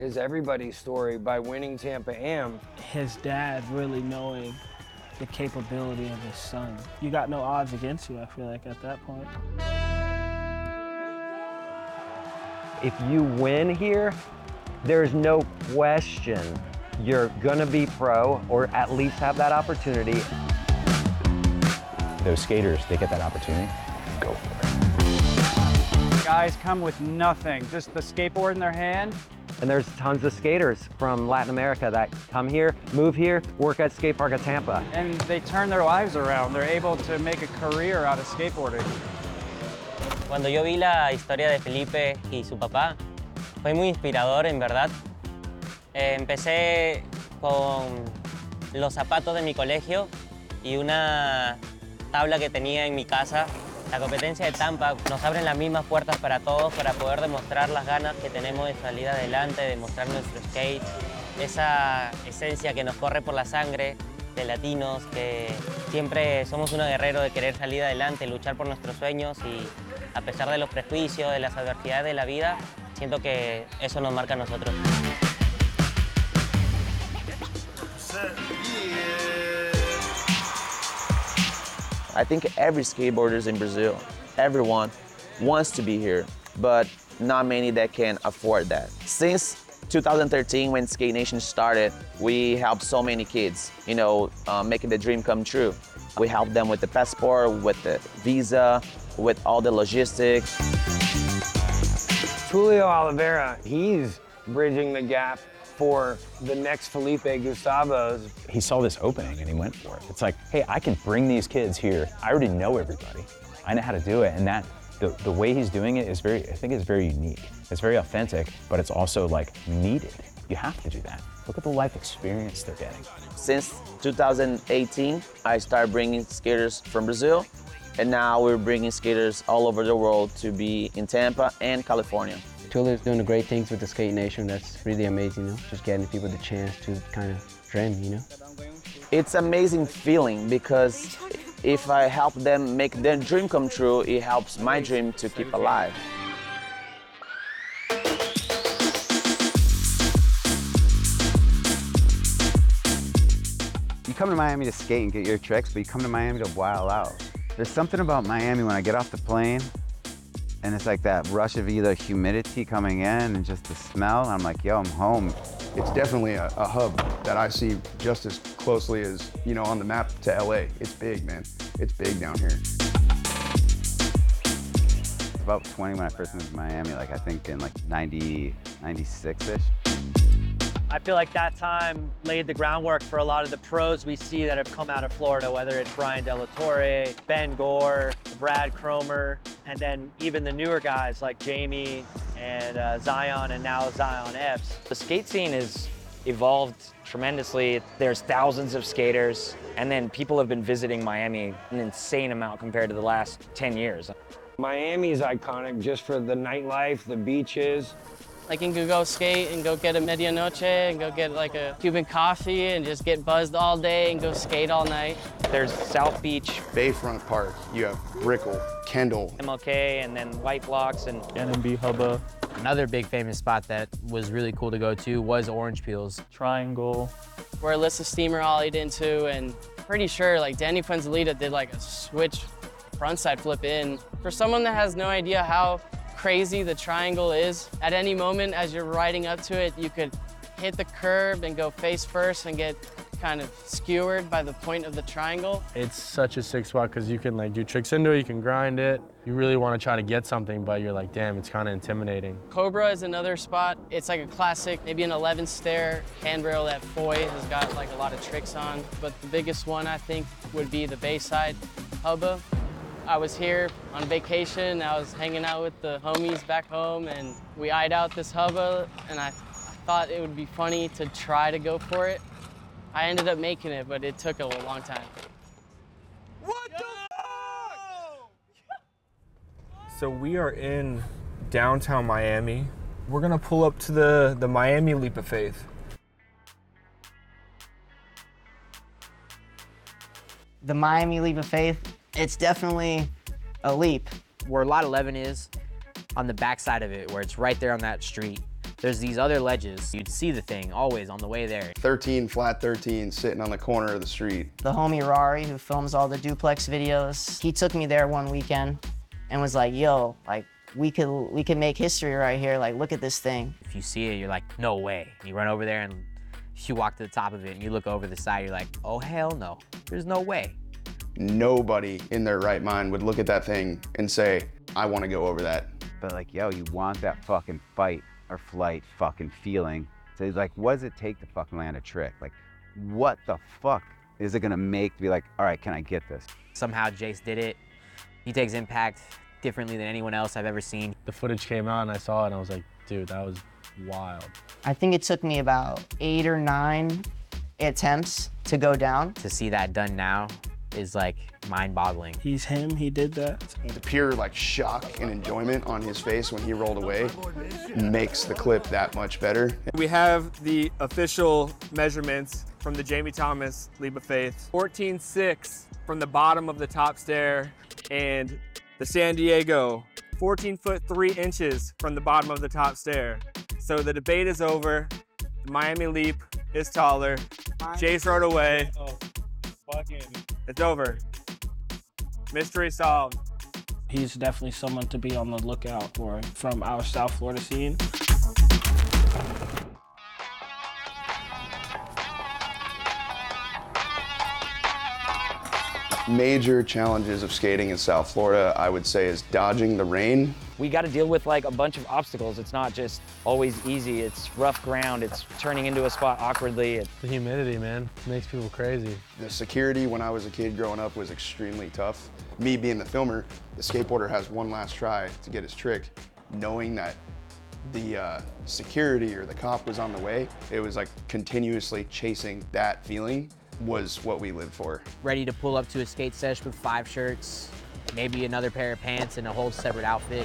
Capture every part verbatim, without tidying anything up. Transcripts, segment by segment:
is everybody's story by winning Tampa Am. His dad really knowing the capability of his son. You got no odds against you, I feel like, at that point. If you win here, there's no question you're gonna be pro or at least have that opportunity. Those skaters, they get that opportunity, go for it. Guys come with nothing, just the skateboard in their hand. And there's tons of skaters from Latin America that come here, move here, work at skate park at Tampa. And they turn their lives around. They're able to make a career out of skateboarding. Cuando yo vi la historia de Felipe y su papá, fue muy inspirador, en verdad. Eh, empecé con los zapatos de mi colegio y una tabla que tenía en mi casa. La competencia de Tampa nos abre las mismas puertas para todos para poder demostrar las ganas que tenemos de salir adelante, de mostrar nuestro skate, esa esencia que nos corre por la sangre de latinos, que siempre somos unos guerreros de querer salir adelante, luchar por nuestros sueños y a pesar de los prejuicios, de las adversidades de la vida, siento que eso nos marca a nosotros. I think every skateboarder in Brazil, everyone wants to be here, but not many that can afford that. Since two thousand thirteen, when Skate Nation started, we helped so many kids, you know, uh, making the dream come true. We helped them with the passport, with the visa, with all the logistics. Julio Oliveira, he's bridging the gap for the next Felipe Gustavos. He saw this opening and he went for it. It's like, hey, I can bring these kids here. I already know everybody. I know how to do it, and that the, the way he's doing it is very, I think it's very unique. It's very authentic, but it's also like needed. You have to do that. Look at the life experience they're getting. Since two thousand eighteen, I started bringing skaters from Brazil, and now we're bringing skaters all over the world to be in Tampa and California. Tulio's doing great things with the Skate Nation. That's really amazing, you know? Just getting people the chance to kind of dream, you know? It's an amazing feeling because if I help them make their dream come true, it helps my dream to keep alive. You come to Miami to skate and get your tricks, but you come to Miami to wild out. There's something about Miami when I get off the plane, and it's like that rush of either humidity coming in and just the smell. I'm like, yo, I'm home. It's definitely a, a hub that I see just as closely as, you know, on the map to L A. It's big, man. It's big down here. About twenty when I first moved to Miami, like I think in like ninety, ninety-six-ish. I feel like that time laid the groundwork for a lot of the pros we see that have come out of Florida, whether it's Brian De La Torre, Ben Gore, Brad Cromer, and then even the newer guys like Jamie and uh, Zion and now Zion Epps. The skate scene has evolved tremendously. There's thousands of skaters, and then people have been visiting Miami an insane amount compared to the last ten years. Miami's iconic just for the nightlife, the beaches. Like you can go skate and go get a medianoche and go get like a Cuban coffee and just get buzzed all day and go skate all night. There's South Beach, Bayfront Park, you have Brickell, Kendall, M L K, and then White Blocks and N M B Hubba. Another big famous spot that was really cool to go to was Orange Peels. Triangle. Where Alyssa Steamer ollied into, and pretty sure like Danny Fuenzalida did like a switch frontside flip in. For someone that has no idea how crazy the triangle is, at any moment as you're riding up to it, you could hit the curb and go face first and get kind of skewered by the point of the triangle. It's such a sick spot because you can like do tricks into it, you can grind it. You really want to try to get something, but you're like, damn, it's kind of intimidating. Cobra is another spot. It's like a classic, maybe an eleven stair handrail that Foy has got like a lot of tricks on. But the biggest one I think would be the Bayside Hubba. I was here on vacation. I was hanging out with the homies back home, and we eyed out this hubba, and I, I thought it would be funny to try to go for it. I ended up making it, but it took a long time. What the fuck? So we are in downtown Miami. We're gonna pull up to the, the Miami Leap of Faith. The Miami Leap of Faith, it's definitely a leap. Where Lot eleven is, on the backside of it, where it's right there on that street, There's these other ledges. You'd see the thing always on the way there. thirteen, flat thirteen, sitting on the corner of the street. The homie Rari, who films all the duplex videos, he took me there one weekend and was like, yo, like, we could, we could make history right here. Like, look at this thing. If you see it, you're like, no way. You run over there and you walk to the top of it and you look over the side, you're like, oh, hell no. There's no way. Nobody in their right mind would look at that thing and say, I want to go over that. But like, yo, you want that fucking fight or flight fucking feeling. So he's like, what does it take to fucking land a trick? Like, what the fuck is it gonna make to be like, all right, can I get this? Somehow Jace did it. He takes impact differently than anyone else I've ever seen. The footage came out and I saw it and I was like, dude, that was wild. I think it took me about eight or nine attempts to go down. To see that done now is like mind-boggling. He's him, he did that. The pure like shock and enjoyment on his face when he rolled away makes the clip that much better. We have the official measurements from the Jamie Thomas Leap of Faith. fourteen six from the bottom of the top stair, and the San Diego, fourteen foot three inches from the bottom of the top stair. So the debate is over. The Miami Leap is taller. Jace rode away. Oh, fucking. It's over. Mystery solved. He's definitely someone to be on the lookout for from our South Florida scene. Major challenges of skating in South Florida, I would say, is dodging the rain. We got to deal with like a bunch of obstacles. It's not just always easy. It's rough ground. It's turning into a spot awkwardly. The humidity, man, makes people crazy. The security when I was a kid growing up was extremely tough. Me being the filmer, the skateboarder has one last try to get his trick, knowing that the uh, security or the cop was on the way. It was like continuously chasing that feeling was what we lived for. Ready to pull up to a skate sesh with five shirts, maybe another pair of pants and a whole separate outfit.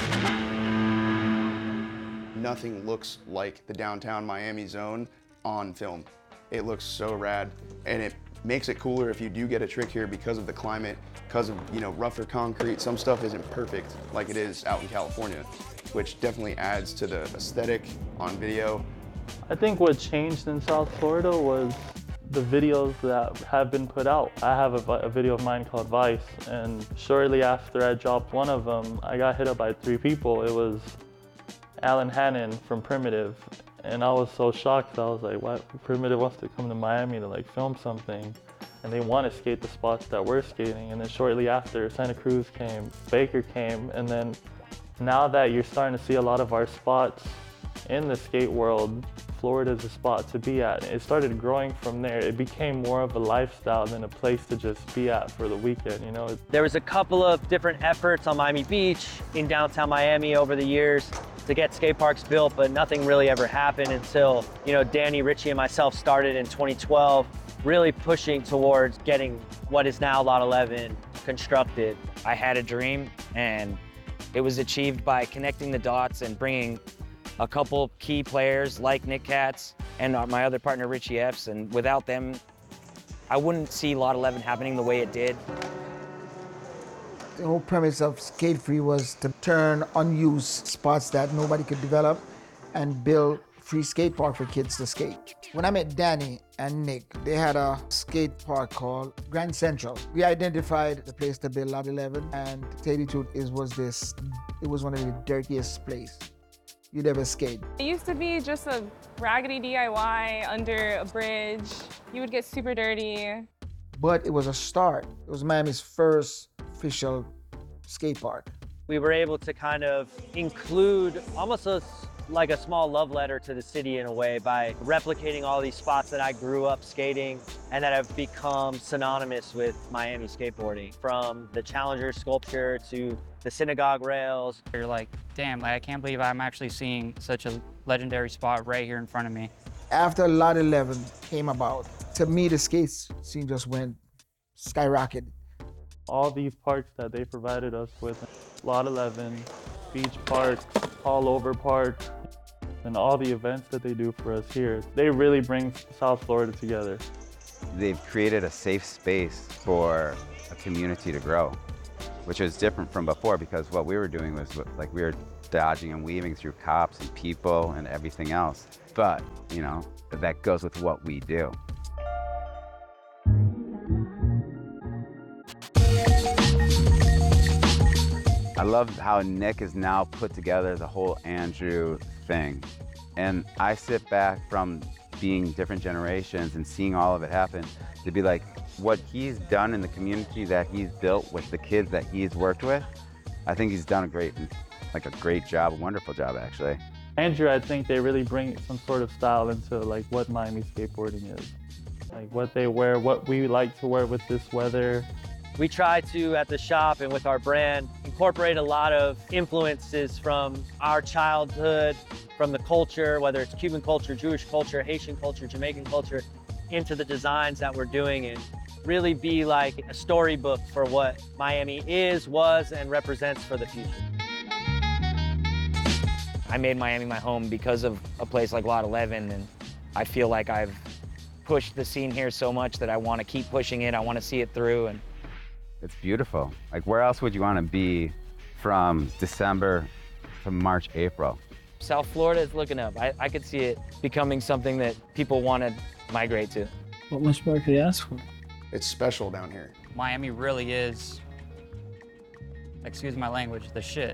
Nothing looks like the downtown Miami zone on film. It looks so rad, and it makes it cooler if you do get a trick here because of the climate, because of, you know, rougher concrete. Some stuff isn't perfect like it is out in California, which definitely adds to the aesthetic on video. I think what changed in South Florida was the videos that have been put out. I have a, a video of mine called Vice, and shortly after I dropped one of them, I got hit up by three people. It was Alan Hannon from Primitive, and I was so shocked. I was like, what? Primitive wants to come to Miami to like film something, and they want to skate the spots that we're skating. And then shortly after, Santa Cruz came, Baker came, and then now that you're starting to see a lot of our spots in the skate world, Florida's a spot to be at. It started growing from there. It became more of a lifestyle than a place to just be at for the weekend, you know? There was a couple of different efforts on Miami Beach in downtown Miami over the years to get skate parks built, but nothing really ever happened until, you know, Danny, Richie, and myself started in twenty twelve, really pushing towards getting what is now Lot eleven constructed. I had a dream, and it was achieved by connecting the dots and bringing a couple key players like Nick Katz and my other partner Richie Epps, and without them, I wouldn't see Lot eleven happening the way it did. The whole premise of Skate Free was to turn unused spots that nobody could develop and build free skate park for kids to skate. When I met Danny and Nick, they had a skate park called Grand Central. We identified the place to build Lot eleven, and to tell you the truth, it was this, it was one of the dirtiest places you'd ever skate. It used to be just a raggedy D I Y under a bridge. You would get super dirty. But it was a start. It was Miami's first official skate park. We were able to kind of include almost a, like a small love letter to the city in a way by replicating all these spots that I grew up skating and that have become synonymous with Miami skateboarding. From the Challenger sculpture to the synagogue rails. You're like, damn, like, I can't believe I'm actually seeing such a legendary spot right here in front of me. After Lot eleven came about, to me, the skate scene just went skyrocketed. All these parks that they provided us with, Lot eleven, Beach Park, All Over Park, and all the events that they do for us here, they really bring South Florida together. They've created a safe space for a community to grow, which is different from before, because what we were doing was like we were dodging and weaving through cops and people and everything else. But, you know, that goes with what we do. I love how Nick has now put together the whole Andrew thing. And I sit back from being different generations and seeing all of it happen to be like, what he's done in the community that he's built with the kids that he's worked with, I think he's done a great, like a great job, a wonderful job actually. Andrew, I think they really bring some sort of style into like what Miami skateboarding is. Like what they wear, what we like to wear with this weather. We try to, at the shop and with our brand, incorporate a lot of influences from our childhood, from the culture, whether it's Cuban culture, Jewish culture, Haitian culture, Jamaican culture, into the designs that we're doing, and really be like a storybook for what Miami is, was, and represents for the future. I made Miami my home because of a place like Lot eleven, and I feel like I've pushed the scene here so much that I want to keep pushing it. I want to see it through. And it's beautiful. Like, where else would you want to be from December to March, April? South Florida is looking up. I, I could see it becoming something that people want to migrate to. What much more could you ask for? It's special down here. Miami really is, excuse my language, the shit.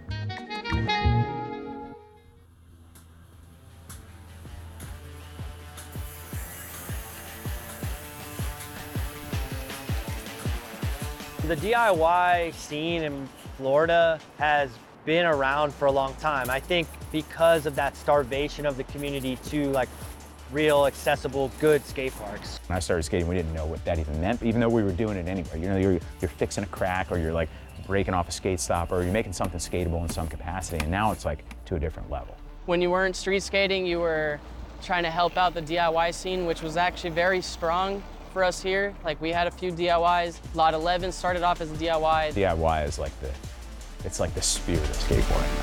The D I Y scene in Florida has been around for a long time. I think because of that starvation of the community to like real accessible, good skate parks. When I started skating, we didn't know what that even meant, even though we were doing it anyway. You know, you're, you're fixing a crack, or you're like breaking off a skate stop, or you're making something skatable in some capacity, and now it's like to a different level. When you weren't street skating, you were trying to help out the D I Y scene, which was actually very strong for us here. Like, we had a few D I Ys. Lot eleven started off as a D I Y. D I Y is like the, it's like the spirit of skateboarding.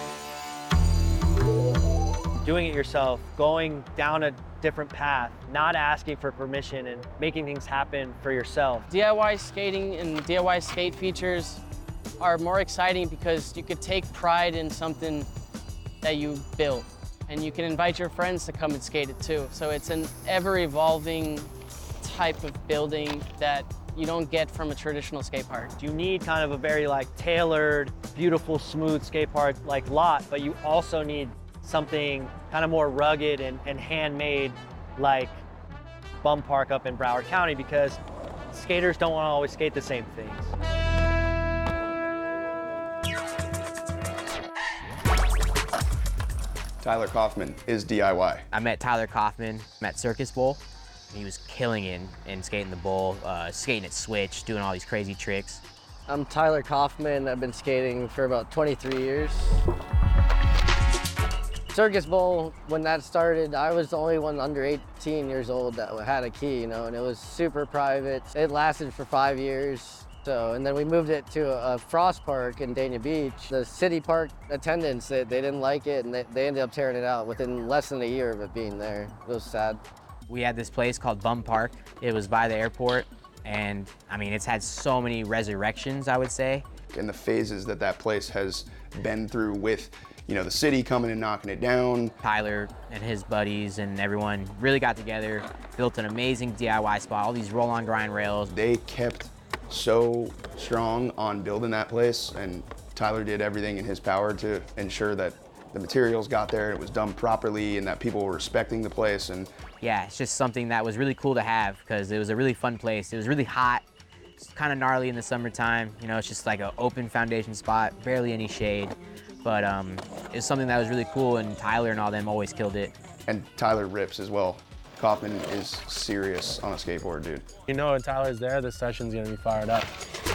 Doing it yourself, going down a different path, not asking for permission and making things happen for yourself. D I Y skating and D I Y skate features are more exciting because you could take pride in something that you built, and you can invite your friends to come and skate it too. So it's an ever-evolving type of building that you don't get from a traditional skate park. You need kind of a very like tailored, beautiful, smooth skate park like Lot, but you also need something kind of more rugged and, and handmade like Bum Park up in Broward County, because skaters don't want to always skate the same things. Tyler Kaufman is D I Y. I met Tyler Kaufman, met Circus Bowl. He was killing it in skating the bowl, uh, skating at switch, doing all these crazy tricks. I'm Tyler Kaufman. I've been skating for about twenty-three years. Circus Bowl, when that started, I was the only one under eighteen years old that had a key, you know, and it was super private. It lasted for five years. So, and then we moved it to a Frost Park in Dania Beach. The city park attendants, they, they didn't like it, and they, they ended up tearing it out within less than a year of it being there. It was sad. We had this place called Bum Park. It was by the airport, and I mean, it's had so many resurrections, I would say. And the phases that that place has been through with, you know, the city coming and knocking it down. Tyler and his buddies and everyone really got together, built an amazing D I Y spot, all these roll-on grind rails. They kept so strong on building that place, and Tyler did everything in his power to ensure that the materials got there and it was done properly and that people were respecting the place. And yeah, it's just something that was really cool to have because it was a really fun place. It was really hot. It's kind of gnarly in the summertime. You know, it's just like an open foundation spot, barely any shade. But um, it was something that was really cool, and Tyler and all them always killed it. And Tyler rips as well. Kaufman is serious on a skateboard, dude. You know, when Tyler's there, the session's gonna be fired up.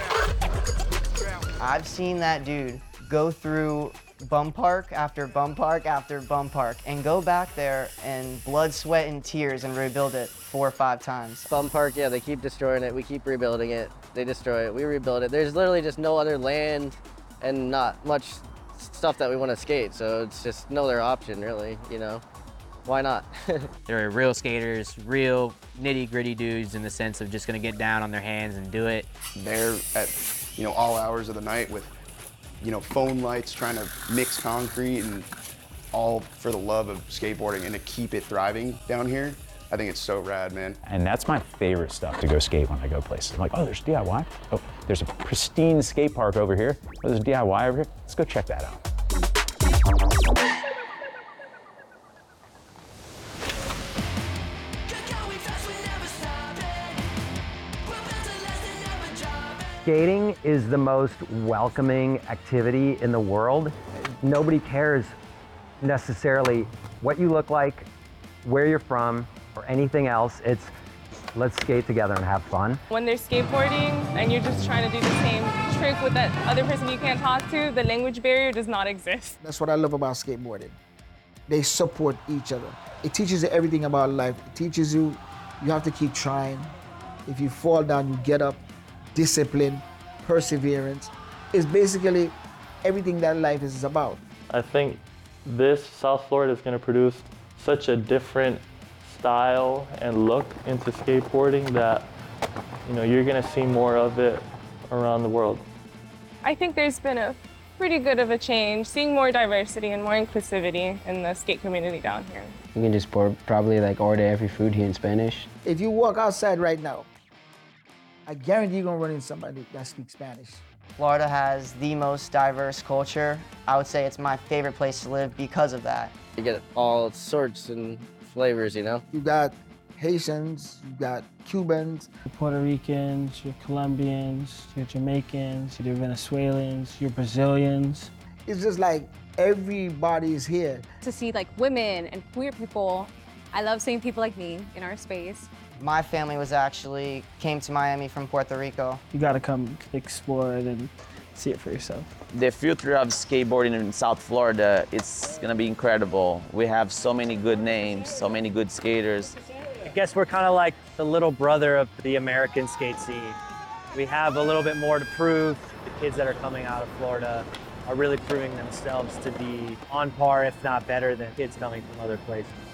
I've seen that dude go through Bum Park after Bum Park after Bum Park and go back there and blood, sweat, and tears and rebuild it four or five times. Bum Park, yeah, they keep destroying it. We keep rebuilding it. They destroy it. We rebuild it. There's literally just no other land and not much stuff that we want to skate, so it's just no other option, really, you know? Why not? They're real skaters, real nitty-gritty dudes in the sense of just gonna get down on their hands and do it. They're at, you know, all hours of the night with you know, phone lights, trying to mix concrete, and all for the love of skateboarding and to keep it thriving down here. I think it's so rad, man. And that's my favorite stuff to go skate when I go places. I'm like, oh, there's D I Y. Oh, there's a pristine skate park over here. Oh, there's D I Y over here. Let's go check that out. Skating is the most welcoming activity in the world. Nobody cares necessarily what you look like, where you're from, or anything else. It's let's skate together and have fun. When they're skateboarding and you're just trying to do the same trick with that other person you can't talk to, the language barrier does not exist. That's what I love about skateboarding. They support each other. It teaches you everything about life. It teaches you you have to keep trying. If you fall down, you get up. Discipline, perseverance. It's basically everything that life is about. I think this South Florida is going to produce such a different style and look into skateboarding that, you know, you're going to see more of it around the world. I think there's been a pretty good of a change, seeing more diversity and more inclusivity in the skate community down here. You can just probably like order every food here in Spanish. If you walk outside right now, I guarantee you're gonna run into somebody that speaks Spanish. Florida has the most diverse culture. I would say it's my favorite place to live because of that. You get all sorts and flavors, you know? You got Haitians, you got Cubans. Your Puerto Ricans, your Colombians, your Jamaicans, your Venezuelans, your Brazilians. It's just like everybody is here. To see like women and queer people, I love seeing people like me in our space. My family was actually, came to Miami from Puerto Rico. You gotta come explore it and see it for yourself. The future of skateboarding in South Florida, it's gonna be incredible. We have so many good names, so many good skaters. I guess we're kind of like the little brother of the American skate scene. We have a little bit more to prove. The kids that are coming out of Florida are really proving themselves to be on par, if not better, than kids coming from other places.